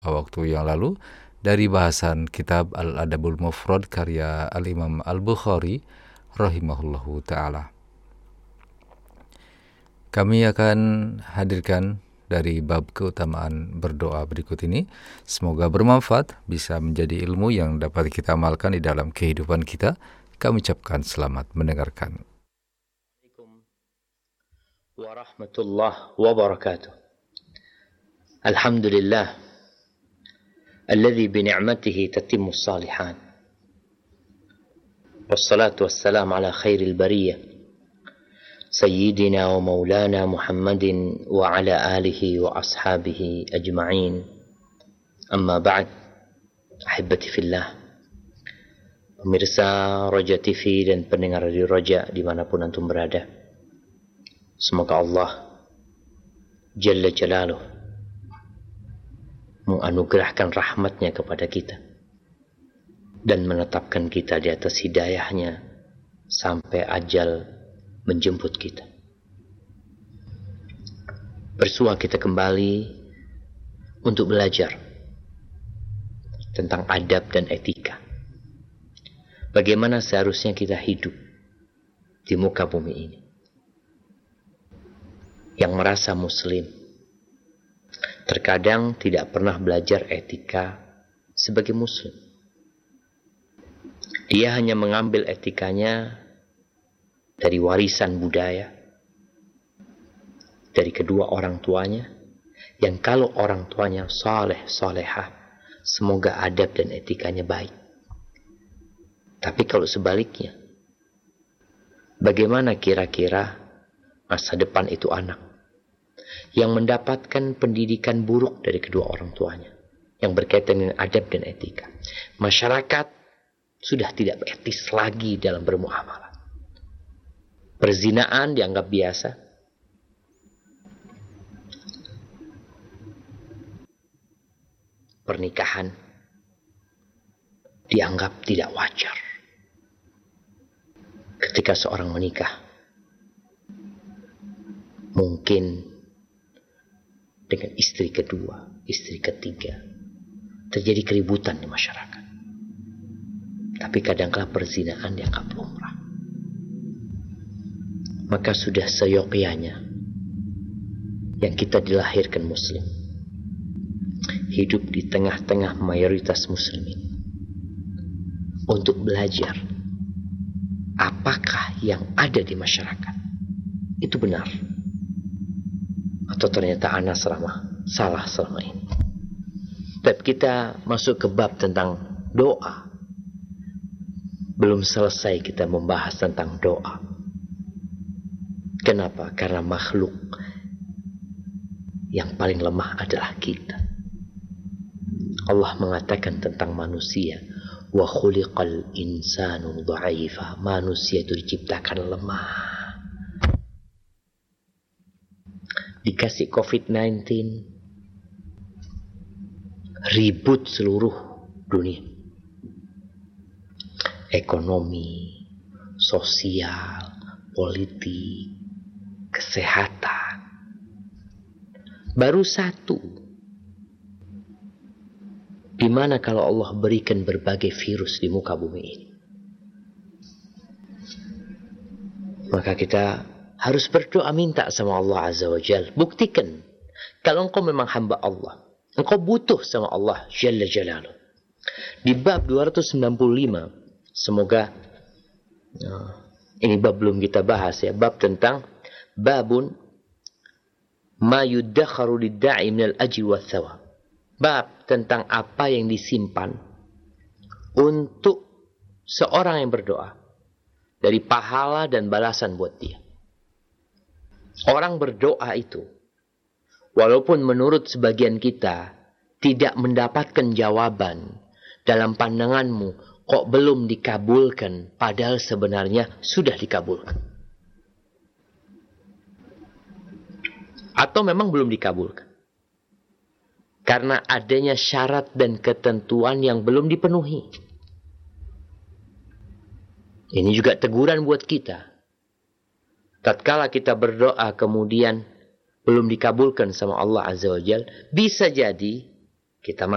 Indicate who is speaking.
Speaker 1: waktu yang lalu dari bahasan kitab Al-Adabul Mufrad karya Al-Imam Al-Bukhari rahimahullahu ta'ala. Kami akan hadirkan dari bab keutamaan berdoa berikut ini. Semoga bermanfaat, bisa menjadi ilmu yang dapat kita amalkan di dalam kehidupan kita. Kami ucapkan selamat mendengarkan.
Speaker 2: Assalamualaikum warahmatullahi wabarakatuh. Alhamdulillah alladzi bini'matihi tatimmu salihan. Wassalatu wassalamu ala khairil bariyah Sayyidina wa maulana Muhammadin wa ala alihi wa ashabihi ajma'in. Amma ba'd, ahibati fillah, pemirsa Roja TV dan pendengar Radio Roja dimanapun antum berada, semoga Allah Jalla Jalaluh menganugerahkan rahmatnya kepada kita dan menetapkan kita di atas hidayahnya sampai ajal menjemput kita. Bersua kita kembali untuk belajar tentang adab dan etika. Bagaimana seharusnya kita hidup di muka bumi ini. Yang merasa muslim terkadang tidak pernah belajar etika sebagai muslim. Dia hanya mengambil etikanya dari warisan budaya, dari kedua orang tuanya, yang kalau orang tuanya saleh, salehah, semoga adab dan etikanya baik. Tapi kalau sebaliknya, bagaimana kira-kira masa depan itu anak yang mendapatkan pendidikan buruk dari kedua orang tuanya yang berkaitan dengan adab dan etika? Masyarakat sudah tidak etis lagi dalam bermuamalah. Perzinaan dianggap biasa. Pernikahan dianggap tidak wajar. Ketika seorang menikah, mungkin dengan istri kedua, istri ketiga, terjadi keributan di masyarakat. Tapi kadangkala perzinaan dianggap lumrah. Maka sudah seyogyanya yang kita dilahirkan muslim, hidup di tengah-tengah mayoritas muslimin, untuk belajar apakah yang ada di masyarakat itu benar atau ternyata ana salah selama ini. Tapi kita masuk ke bab tentang doa. Belum selesai kita membahas tentang doa. Kenapa? Karena makhluk yang paling lemah adalah kita. Allah mengatakan tentang manusia, wa khuliqal insanu dha'ifa. Manusia itu diciptakan lemah. Dikasih COVID-19, ribut seluruh dunia. Ekonomi, sosial, politik, kesehatan. Baru satu. Gimana kalau Allah berikan berbagai virus di muka bumi ini? Maka kita harus berdoa minta sama Allah Azza wa Jal. Buktikan kalau engkau memang hamba Allah, engkau butuh sama Allah Jalla Jalaluh. Di bab 295, semoga ini bab belum kita bahas ya, bab tentang babun ma yuddakharu lidda'i minal ajri wa thawab. Bab tentang apa yang disimpan untuk seorang yang berdoa dari pahala dan balasan buat dia. Orang berdoa itu, walaupun menurut sebagian kita tidak mendapatkan jawaban, dalam pandanganmu kok belum dikabulkan, padahal sebenarnya sudah dikabulkan. Atau memang belum dikabulkan karena adanya syarat dan ketentuan yang belum dipenuhi. Ini juga teguran buat kita. Tatkala kita berdoa kemudian belum dikabulkan sama Allah Azza wa Jalla, bisa jadi kita